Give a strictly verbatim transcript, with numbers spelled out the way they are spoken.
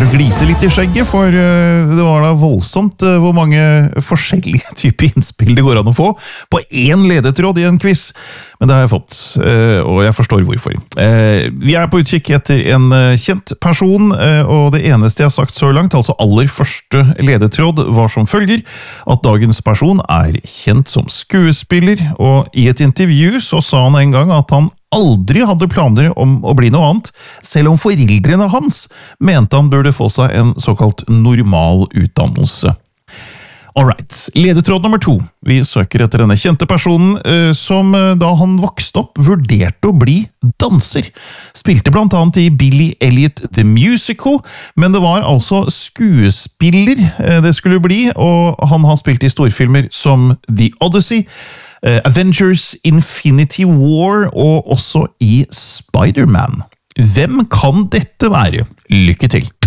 begynner å glise litt i skjegget, for det var da voldsomt hvor mange forskjellige typer innspill det går an å få på én ledetråd i en quiz. Men det har jeg fått, og jeg forstår hvorfor. Vi er på utkikk etter en kjent person, og det eneste jeg har sagt så langt, altså aller første ledetråd, var som følger at dagens person er kjent som skuespiller, og i et intervju så sa han en gang at han aldri hadde planer om å bli noe annet, selv om foreldrene hans mente han burde få seg en såkalt normal utdannelse. Alright, ledetråd nummer to. Vi søker etter denne kjente personen som da han vokste opp vurderte å bli danser. Spilte blant annet i Billy Elliot The Musical, men det var altså skuespiller det skulle bli, og han har spilt i storfilmer som The Odyssey, Avengers, Infinity War og også i Spider-Man. Hvem kan dette være? Lykke til!